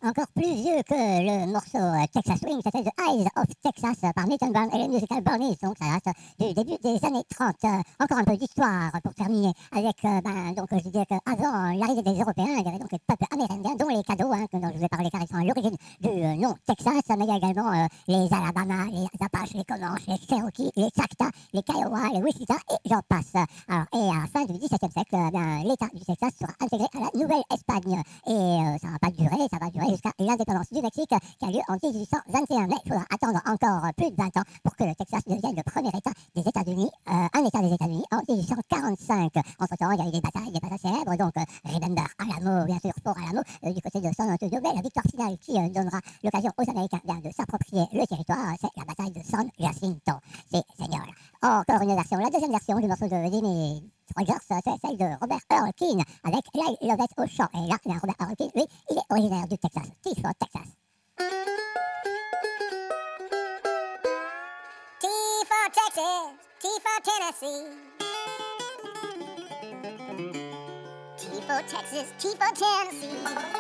encore plus vieux que le morceau Texas Swing. Ça s'appelle The Eyes of Texas par Nathan Brown et les Musical Bunnies. Donc ça reste du début des années 30. Encore un peu d'histoire pour terminer avec, donc je disais qu'avant l'arrivée des Européens, il y avait donc les peuples amérindiens, dont les Caddos, dont je vous ai parlé, car ils sont à l'origine du nom Texas, mais il y a également les Alabama, les Apaches, les Comanches, les Cherokees, les Chactas, les Kiowa, les Wichita, et j'en passe. Alors, et à la fin du XVIIe siècle, l'État du Texas sera intégré à la Nouvelle-Espagne. Et ça va pas durer, ça va durer jusqu'à l'indépendance du Mexique, qui a lieu en 1821. Mais il faudra attendre encore plus de 20 ans pour que le Texas devienne le premier État des États-Unis, un État des États-Unis, en 1845. Entre-temps, il y a eu des batailles célèbres, donc Remember Alamo, bien sûr, Fort Alamo, du côté de San Antonio. Mais la victoire finale qui donnera l'occasion aux Américains de s'approprier le territoire, c'est la bataille de San Jacinto. C'est Seigneur. Encore une version, la deuxième version du morceau de Jimmy Rogers, c'est celle de Robert Earl Keen avec I Love It au chant. Et là, Robert Earl Keen, lui, il est originaire du Texas, T-for Texas. T for Texas, T for Tennessee. T for Texas, T for Tennessee.